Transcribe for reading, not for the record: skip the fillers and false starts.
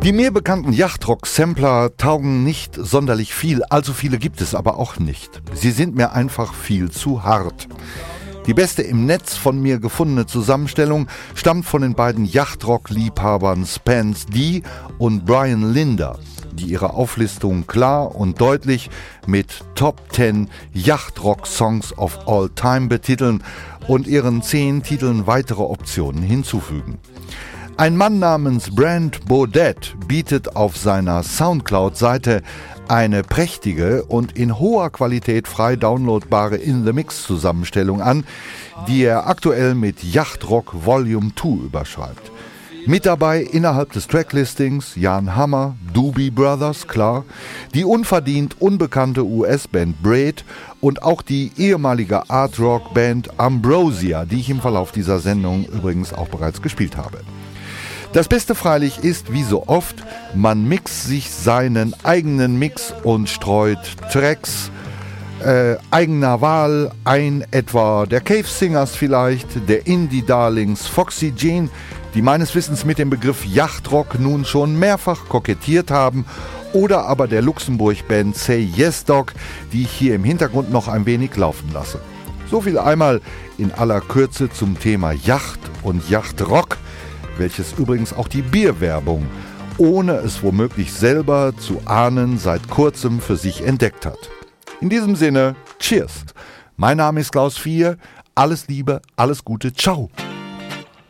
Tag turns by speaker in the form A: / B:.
A: Die mir bekannten Yachtrock-Sampler taugen nicht sonderlich viel, allzu viele gibt es aber auch nicht. Sie sind mir einfach viel zu hart. Die beste im Netz von mir gefundene Zusammenstellung stammt von den beiden Yachtrock-Liebhabern Spence D. und Brian Linder, die ihre Auflistung klar und deutlich mit Top 10 Yachtrock-Songs of All Time betiteln und ihren 10 Titeln weitere Optionen hinzufügen. Ein Mann namens Brent Baudet bietet auf seiner Soundcloud-Seite eine prächtige und in hoher Qualität frei downloadbare In-the-Mix-Zusammenstellung an, die er aktuell mit Yachtrock Volume 2 überschreibt. Mit dabei innerhalb des Tracklistings Jan Hammer, Doobie Brothers, klar, die unverdient unbekannte US-Band Braid und auch die ehemalige Art-Rock-Band Ambrosia, die ich im Verlauf dieser Sendung übrigens auch bereits gespielt habe. Das Beste freilich ist, wie so oft, man mixt sich seinen eigenen Mix und streut Tracks eigener Wahl ein, etwa der Cave Singers vielleicht, der Indie-Darlings Foxy Jean, die meines Wissens mit dem Begriff Yachtrock nun schon mehrfach kokettiert haben, oder aber der Luxemburg-Band Say Yes Dog, die ich hier im Hintergrund noch ein wenig laufen lasse. So viel einmal in aller Kürze zum Thema Yacht und Yachtrock, welches übrigens auch die Bierwerbung, ohne es womöglich selber zu ahnen, seit kurzem für sich entdeckt hat. In diesem Sinne, Cheers! Mein Name ist Klaus Vier, alles Liebe, alles Gute, ciao!